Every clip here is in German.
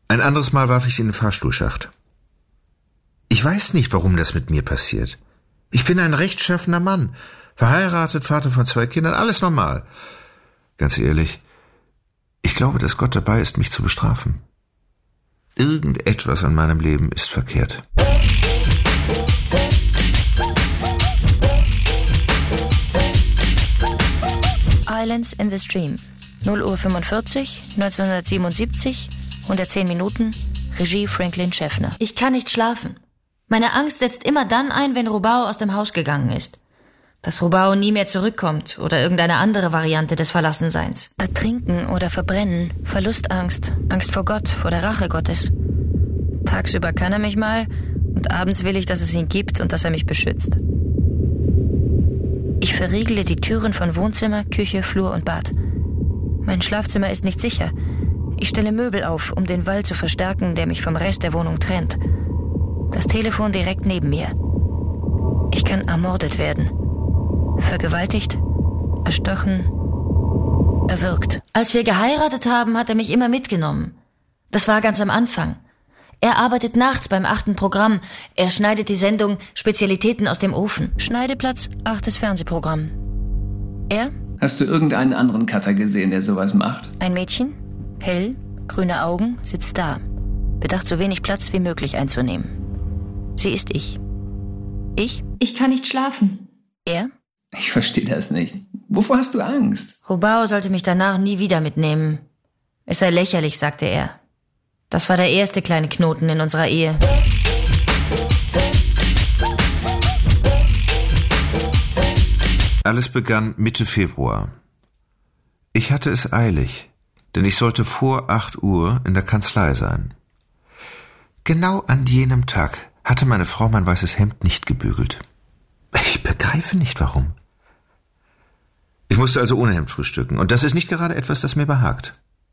Ein anderes Mal warf ich sie in den Fahrstuhlschacht. Ich weiß nicht, warum das mit mir passiert. Ich bin ein rechtschaffener Mann, verheiratet, Vater von 2 Kindern, alles normal. Ganz ehrlich, ich glaube, dass Gott dabei ist, mich zu bestrafen. Irgendetwas an meinem Leben ist verkehrt. Islands in the Stream. 0:45 Uhr, 1977, 110 Minuten, Regie Franklin Schaffner. Ich kann nicht schlafen. Meine Angst setzt immer dann ein, wenn Rubao aus dem Haus gegangen ist. Dass Rubao nie mehr zurückkommt oder irgendeine andere Variante des Verlassenseins. Ertrinken oder verbrennen, Verlustangst, Angst vor Gott, vor der Rache Gottes. Tagsüber kann er mich mal und abends will ich, dass es ihn gibt und dass er mich beschützt. Ich verriegle die Türen von Wohnzimmer, Küche, Flur und Bad. Mein Schlafzimmer ist nicht sicher. Ich stelle Möbel auf, um den Wall zu verstärken, der mich vom Rest der Wohnung trennt. Das Telefon direkt neben mir. Ich kann ermordet werden. Vergewaltigt, erstochen, erwürgt. Als wir geheiratet haben, hat er mich immer mitgenommen. Das war ganz am Anfang. Er arbeitet nachts beim 8. Programm. Er schneidet die Sendung Spezialitäten aus dem Ofen. Schneideplatz, 8. Fernsehprogramm. Er? Hast du irgendeinen anderen Cutter gesehen, der sowas macht? Ein Mädchen, hell, grüne Augen, sitzt da. Bedacht, so wenig Platz wie möglich einzunehmen. Sie ist ich. Ich? Ich kann nicht schlafen. Er? Ich verstehe das nicht. Wovor hast du Angst? Rubao sollte mich danach nie wieder mitnehmen. Es sei lächerlich, sagte er. Das war der erste kleine Knoten in unserer Ehe. Alles begann Mitte Februar. Ich hatte es eilig, denn ich sollte vor 8 Uhr in der Kanzlei sein. Genau an jenem Tag hatte meine Frau mein weißes Hemd nicht gebügelt. Ich begreife nicht, warum. Ich musste also ohne Hemd frühstücken, und das ist nicht gerade etwas, das mir behagt.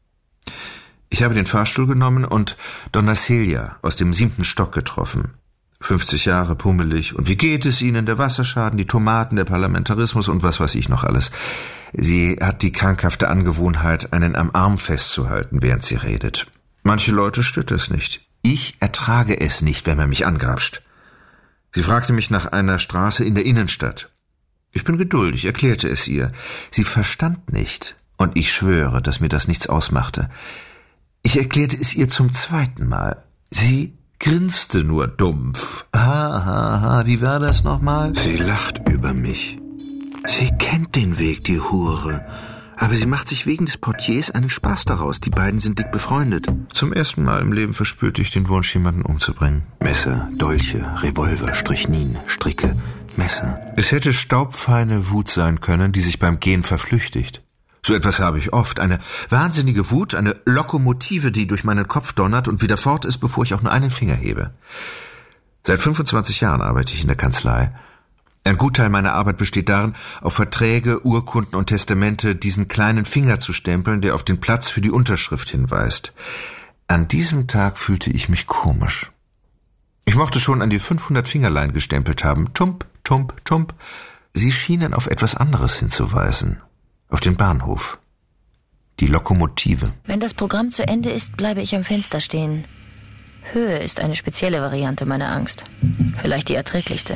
Ich habe den Fahrstuhl genommen und Donna Celia aus dem 7. Stock getroffen. 50 Jahre, pummelig, und wie geht es Ihnen, der Wasserschaden, die Tomaten, der Parlamentarismus und was weiß ich noch alles. Sie hat die krankhafte Angewohnheit, einen am Arm festzuhalten, während sie redet. Manche Leute stört es nicht. Ich ertrage es nicht, wenn man mich angrapscht. Sie fragte mich nach einer Straße in der Innenstadt. Ich bin geduldig, erklärte es ihr. Sie verstand nicht, und ich schwöre, dass mir das nichts ausmachte. Ich erklärte es ihr zum 2. Mal. Sie grinste nur dumpf. Wie war das nochmal? Sie lacht über mich. Sie kennt den Weg, die Hure. Aber sie macht sich wegen des Portiers einen Spaß daraus. Die beiden sind dick befreundet. Zum ersten Mal im Leben verspürte ich den Wunsch, jemanden umzubringen. Messer, Dolche, Revolver, Strychnin, Stricke, Messer. Es hätte staubfeine Wut sein können, die sich beim Gehen verflüchtigt. So etwas habe ich oft. Eine wahnsinnige Wut, eine Lokomotive, die durch meinen Kopf donnert und wieder fort ist, bevor ich auch nur einen Finger hebe. Seit 25 Jahren arbeite ich in der Kanzlei. Ein Gutteil meiner Arbeit besteht darin, auf Verträge, Urkunden und Testamente diesen kleinen Finger zu stempeln, der auf den Platz für die Unterschrift hinweist. An diesem Tag fühlte ich mich komisch. Ich mochte schon an die 500 Fingerlein gestempelt haben. Tump, tump, tump. Sie schienen auf etwas anderes hinzuweisen. Auf den Bahnhof. Die Lokomotive. Wenn das Programm zu Ende ist, bleibe ich am Fenster stehen. Höhe ist eine spezielle Variante meiner Angst. Vielleicht die erträglichste.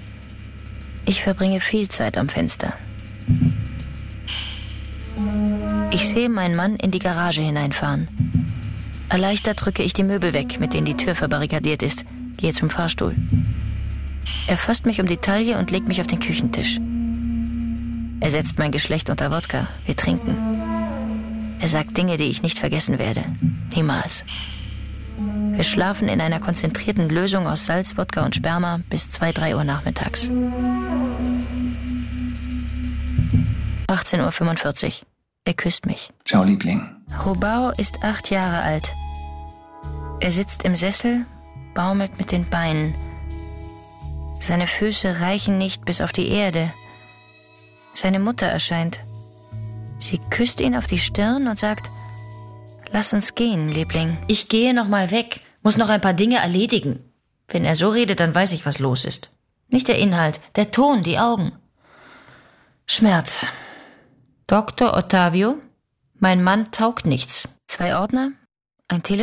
Ich verbringe viel Zeit am Fenster. Ich sehe meinen Mann in die Garage hineinfahren. Erleichtert drücke ich die Möbel weg, mit denen die Tür verbarrikadiert ist, gehe zum Fahrstuhl. Er fasst mich um die Taille und legt mich auf den Küchentisch. Er setzt mein Geschlecht unter Wodka. Wir trinken. Er sagt Dinge, die ich nicht vergessen werde. Niemals. Wir schlafen in einer konzentrierten Lösung aus Salz, Wodka und Sperma bis 2-3 Uhr nachmittags. 18:45 Uhr. Er küsst mich. Ciao, Liebling. Rubao ist 8 Jahre alt. Er sitzt im Sessel, baumelt mit den Beinen. Seine Füße reichen nicht bis auf die Erde. Seine Mutter erscheint. Sie küsst ihn auf die Stirn und sagt: Lass uns gehen, Liebling. Ich gehe noch mal weg, muss noch ein paar Dinge erledigen. Wenn er so redet, dann weiß ich, was los ist. Nicht der Inhalt, der Ton, die Augen. Schmerz. Dr. Ottavio, mein Mann taugt nichts. 2 Ordner, ein Telefon.